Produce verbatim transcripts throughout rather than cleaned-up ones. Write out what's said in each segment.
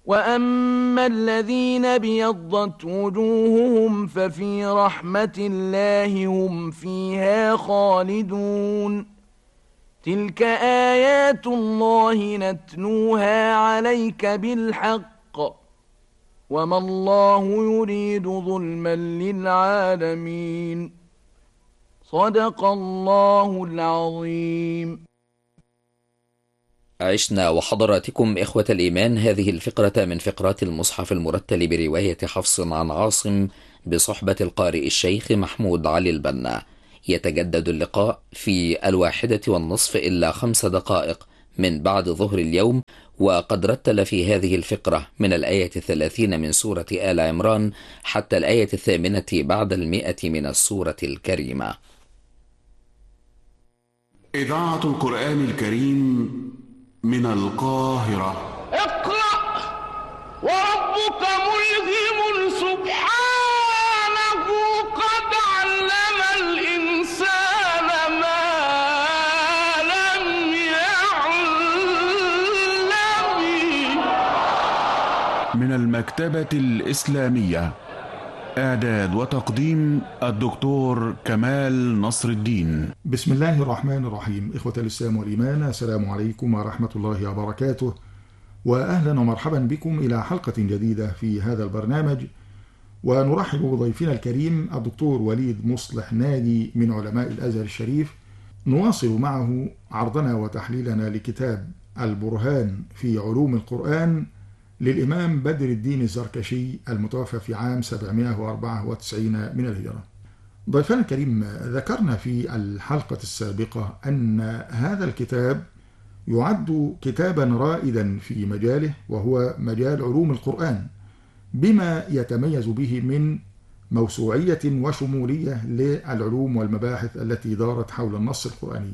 وأما الذين ابيضت وجوههم ففي رحمة الله هم فيها خالدون. تلك آيات الله نتلوها عليك بالحق وما الله يريد ظلما للعالمين. صدق الله العظيم. عشنا وحضراتكم إخوة الإيمان هذه الفقرة من فقرات المصحف المرتل برواية حفص عن عاصم بصحبة القارئ الشيخ محمود علي البنا. يتجدد اللقاء في الواحدة والنصف إلا خمس دقائق من بعد ظهر اليوم، وقد رتل في هذه الفقرة من الآية الثلاثين من سورة آل عمران حتى الآية الثامنة بعد المئة من السورة الكريمة. إذاعة القرآن الكريم من القاهرة. اقرأ وربك ملهم سبحانه قد علم الإنسان ما لم يعلم. من المكتبة الإسلامية، إعداد وتقديم الدكتور كمال نصر الدين. بسم الله الرحمن الرحيم. إخوة الإسلام والإيمان، السلام عليكم ورحمة الله وبركاته، وأهلا ومرحبا بكم إلى حلقة جديدة في هذا البرنامج. ونرحب بضيفنا الكريم الدكتور وليد مصلح ناجي من علماء الأزهر الشريف، نواصل معه عرضنا وتحليلنا لكتاب البرهان في علوم القرآن للإمام بدر الدين الزركشي المتوفى في عام سبعمائة وأربعة وتسعين من الهجرة. ضيفنا الكريم، ذكرنا في الحلقة السابقة أن هذا الكتاب يعد كتابا رائدا في مجاله، وهو مجال علوم القرآن، بما يتميز به من موسوعية وشمولية للعلوم والمباحث التي دارت حول النص القرآني.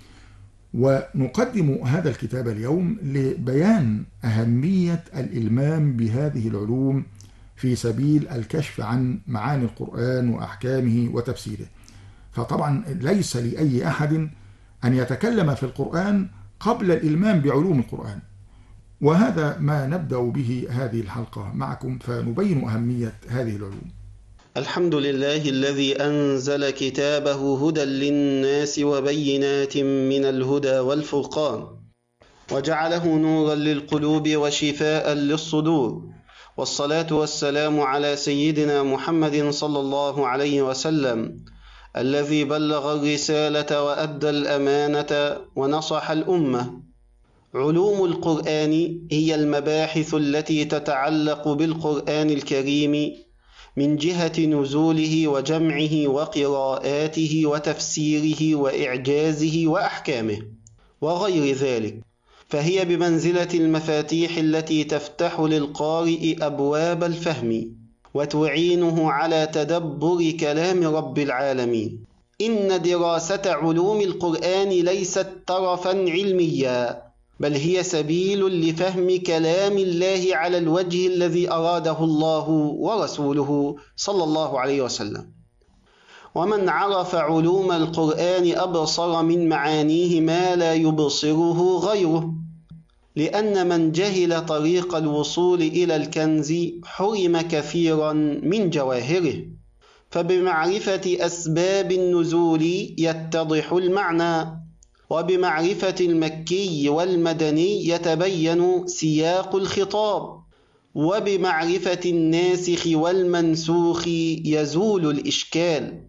ونقدم هذا الكتاب اليوم لبيان أهمية الإلمام بهذه العلوم في سبيل الكشف عن معاني القرآن وأحكامه وتفسيره. فطبعا ليس لأي أحد أن يتكلم في القرآن قبل الإلمام بعلوم القرآن، وهذا ما نبدأ به هذه الحلقة معكم، فنبين أهمية هذه العلوم. الحمد لله الذي أنزل كتابه هدى للناس وبينات من الهدى والفرقان، وجعله نورا للقلوب وشفاء للصدور، والصلاة والسلام على سيدنا محمد صلى الله عليه وسلم الذي بلغ الرسالة وأدى الأمانة ونصح الأمة. علوم القرآن هي المباحث التي تتعلق بالقرآن الكريم من جهة نزوله وجمعه وقراءاته وتفسيره وإعجازه وأحكامه وغير ذلك، فهي بمنزلة المفاتيح التي تفتح للقارئ أبواب الفهم وتعينه على تدبر كلام رب العالمين. إن دراسة علوم القرآن ليست طرفا علميا، بل هي سبيل لفهم كلام الله على الوجه الذي أراده الله ورسوله صلى الله عليه وسلم. ومن عرف علوم القرآن أبصر من معانيه ما لا يبصره غيره، لأن من جهل طريق الوصول إلى الكنز حرم كثيرا من جواهره. فبمعرفة أسباب النزول يتضح المعنى، وبمعرفة المكي والمدني يتبين سياق الخطاب، وبمعرفة الناسخ والمنسوخ يزول الإشكال،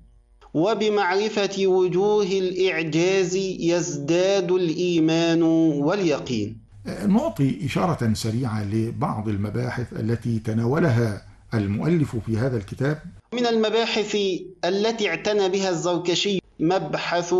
وبمعرفة وجوه الإعجاز يزداد الإيمان واليقين. نعطي إشارة سريعة لبعض المباحث التي تناولها المؤلف في هذا الكتاب. من المباحث التي اعتنى بها الزركشي مبحث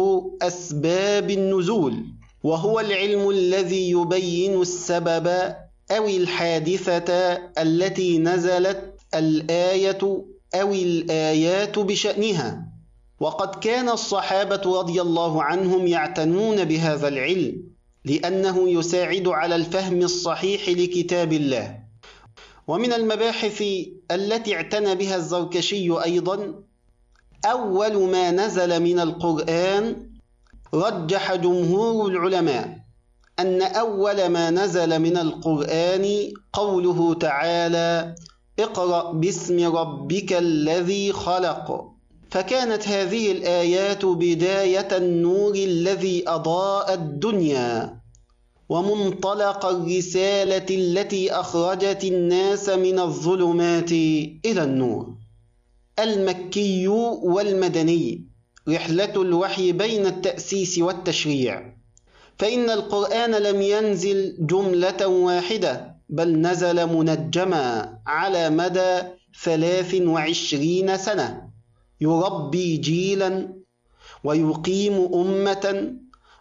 أسباب النزول، وهو العلم الذي يبين السبب أو الحادثة التي نزلت الآية أو الآيات بشأنها. وقد كان الصحابة رضي الله عنهم يعتنون بهذا العلم، لأنه يساعد على الفهم الصحيح لكتاب الله. ومن المباحث التي اعتنى بها الزركشي أيضا أول ما نزل من القرآن، رجح جمهور العلماء أن أول ما نزل من القرآن قوله تعالى: اقرأ باسم ربك الذي خلق، فكانت هذه الآيات بداية النور الذي أضاء الدنيا ومنطلق الرسالة التي أخرجت الناس من الظلمات إلى النور. المكي والمدني، رحلة الوحي بين التأسيس والتشريع، فإن القرآن لم ينزل جملة واحدة، بل نزل منجما على مدى ثلاث وعشرين سنة، يربي جيلا ويقيم أمة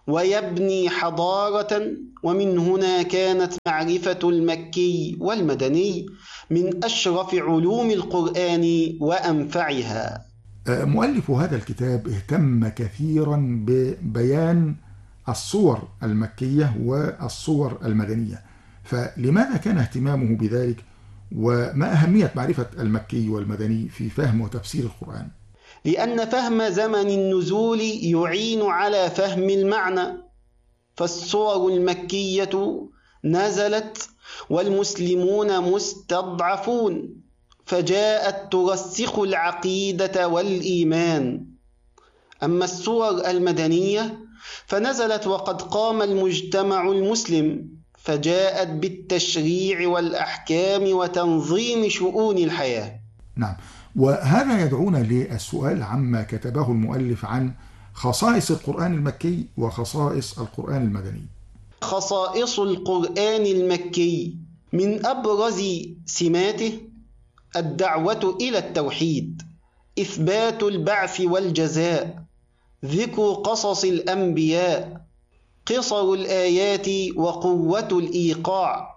ويبني حضارة. ومن هنا كانت معرفة المكي والمدني من أشرف علوم القرآن وأنفعها. مؤلف هذا الكتاب اهتم كثيرا ببيان الصور المكية والصور المدنية، فلماذا كان اهتمامه بذلك؟ وما أهمية معرفة المكي والمدني في فهم وتفسير القرآن؟ لأن فهم زمن النزول يعين على فهم المعنى، فالصور المكية نزلت والمسلمون مستضعفون، فجاءت ترسخ العقيدة والإيمان. أما الصور المدنية فنزلت وقد قام المجتمع المسلم، فجاءت بالتشريع والأحكام وتنظيم شؤون الحياة. نعم، وهذا يدعونا للسؤال عما كتبه المؤلف عن خصائص القرآن المكي وخصائص القرآن المدني. خصائص القرآن المكي: من أبرز سماته الدعوة إلى التوحيد، إثبات البعث والجزاء، ذكر قصص الأنبياء، قصر الآيات وقوة الإيقاع،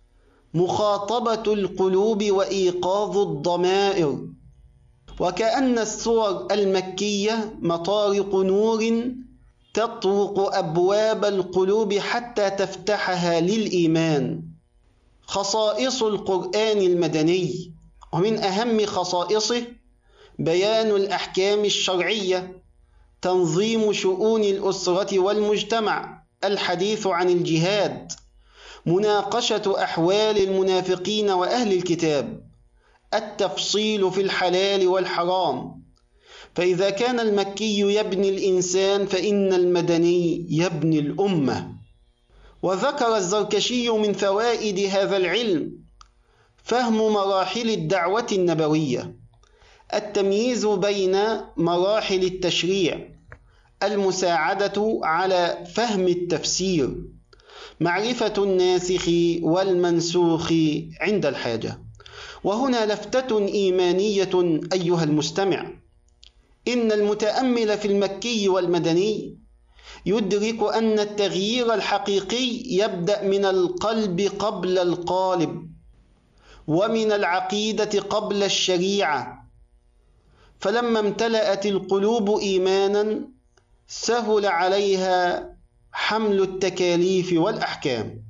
مخاطبة القلوب وإيقاظ الضمائر. وكأن السور المكية مطارق نور تطرق أبواب القلوب حتى تفتحها للإيمان. خصائص القرآن المدني: ومن أهم خصائصه بيان الأحكام الشرعية، تنظيم شؤون الأسرة والمجتمع، الحديث عن الجهاد، مناقشة أحوال المنافقين وأهل الكتاب، التفصيل في الحلال والحرام. فإذا كان المكي يبني الإنسان فإن المدني يبني الأمة. وذكر الزركشي من فوائد هذا العلم فهم مراحل الدعوة النبوية، التمييز بين مراحل التشريع، المساعدة على فهم التفسير، معرفة الناسخ والمنسوخ عند الحاجة. وهنا لفتة إيمانية أيها المستمع: إن المتأمل في المكي والمدني يدرك أن التغيير الحقيقي يبدأ من القلب قبل القالب، ومن العقيدة قبل الشريعة. فلما امتلأت القلوب إيمانا سهل عليها حمل التكاليف والأحكام.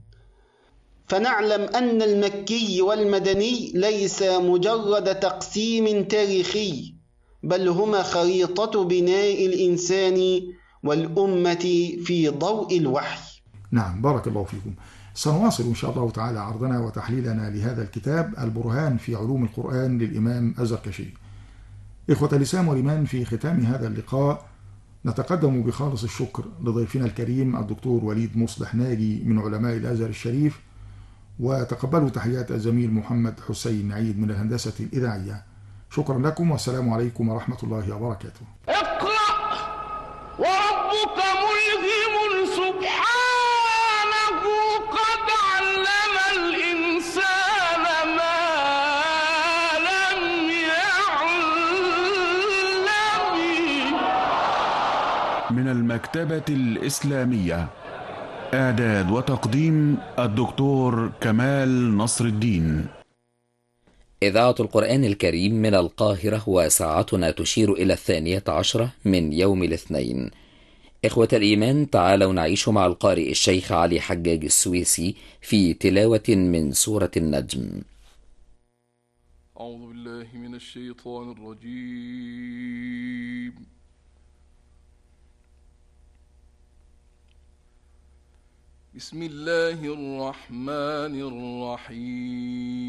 فنعلم أن المكي والمدني ليس مجرد تقسيم تاريخي، بل هما خريطة بناء الإنسان والأمة في ضوء الوحي. نعم، بارك الله فيكم. سنواصل إن شاء الله تعالى عرضنا وتحليلنا لهذا الكتاب البرهان في علوم القرآن للإمام الزركشي. إخوة الإسلام والإيمان، في ختام هذا اللقاء نتقدم بخالص الشكر لضيفنا الكريم الدكتور وليد مصلح ناجي من علماء الأزهر الشريف، وتقبلوا تحيات الزميل محمد حسين عيد من الهندسة الإذاعية. شكرا لكم والسلام عليكم ورحمة الله وبركاته. اقرأ وربك ملهم سبحانه قد علم الإنسان ما لم يعلم. من المكتبة الإسلامية، إعداد وتقديم الدكتور كمال نصر الدين. إذاعة القرآن الكريم من القاهرة، وساعتنا تشير إلى الثانية عشرة من يوم الاثنين. إخوة الإيمان، تعالوا نعيش مع القارئ الشيخ علي حجاج السويسي في تلاوة من سورة النجم. أعوذ بالله من الشيطان الرجيم. بسم الله الرحمن الرحيم